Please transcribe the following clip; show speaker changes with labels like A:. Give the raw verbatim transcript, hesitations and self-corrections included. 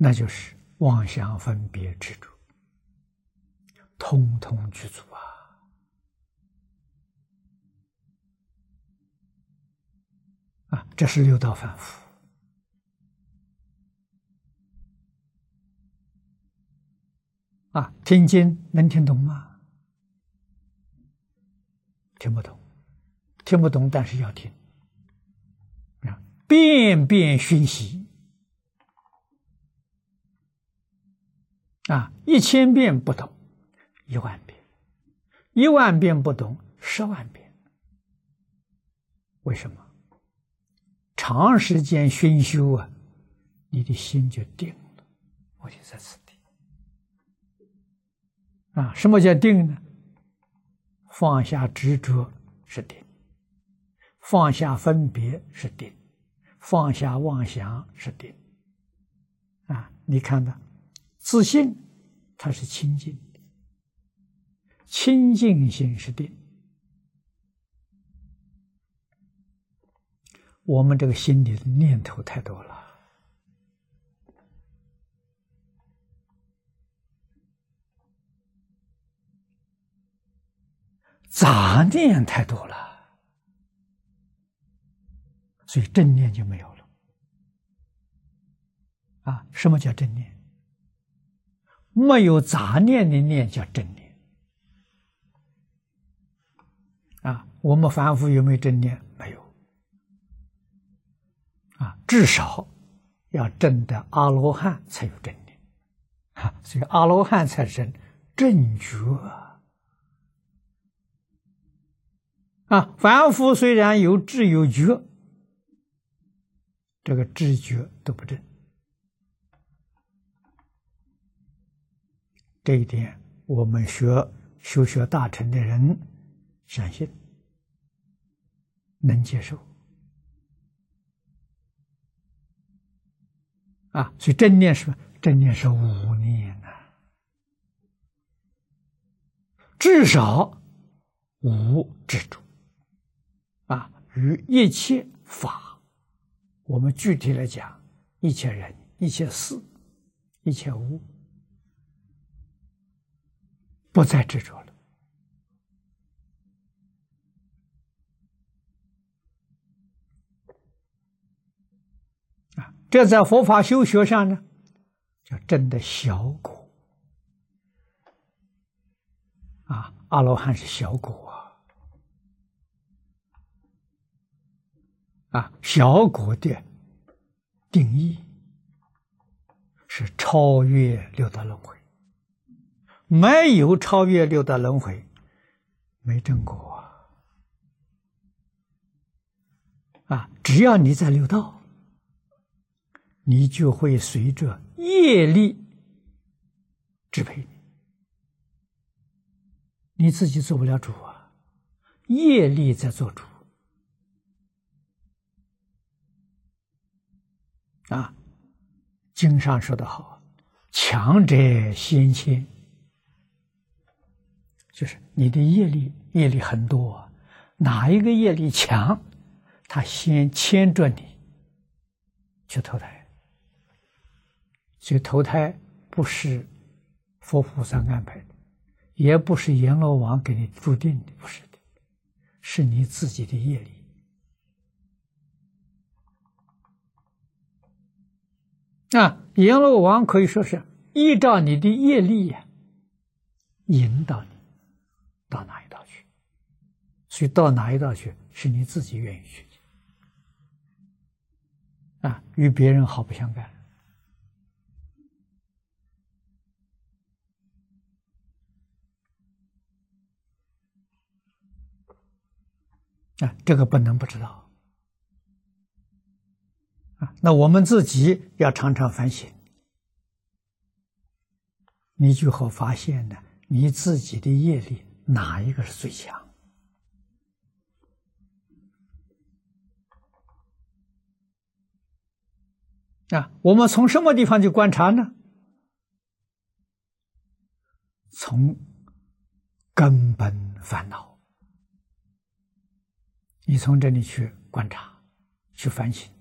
A: 那就是妄想分别执着，通通具足啊！啊，这是六道反复啊！听经能听懂吗？听不懂，听不懂，但是要听啊！遍遍熏习啊！一千遍不懂，一万遍；一万遍不懂，十万遍。为什么？长时间熏修啊，你的心就定了。我就在此地啊，什么叫定呢？放下执着是定，放下分别是定，放下妄想是定。啊，你看到自信，它是清净的，清净心是定。我们这个心里的念头太多了，杂念太多了，所以正念就没有了。啊，什么叫正念？没有杂念的念叫正念。啊，我们凡夫有没有正念？没有。啊，至少要证得阿罗汉才有正念。啊，所以阿罗汉才是正觉。啊，凡夫虽然有智有觉，这个知觉都不正。这一点，我们学修学大乘的人相信，能接受。啊，所以正念是什么？正念是无念呐、啊，至少无执着。啊，与一切法，我们具体来讲，一切人、一切事、一切物，不再执着了。啊，这在佛法修学上呢，叫证得小果。啊，阿罗汉是小果啊。啊，小果的定义是超越六道轮回，没有超越六道轮回，没正果啊！啊，只要你在六道，你就会随着业力支配你，你自己做不了主啊，业力在做主。啊，经上说得好，强者先牵，就是你的业力，业力很多，哪一个业力强，他先牵着你去投胎。所以投胎不是佛菩萨安排的，也不是阎罗王给你注定的，不是的，是你自己的业力。啊，阎罗王可以说是依照你的业力呀、啊，引导你到哪一道去，所以到哪一道去是你自己愿意去的，啊，与别人毫不相干。啊，这个不能不知道。啊，那我们自己要常常反省，你就会发现呢，你自己的业力哪一个是最强？啊，我们从什么地方去观察呢？从根本烦恼，你从这里去观察，去反省。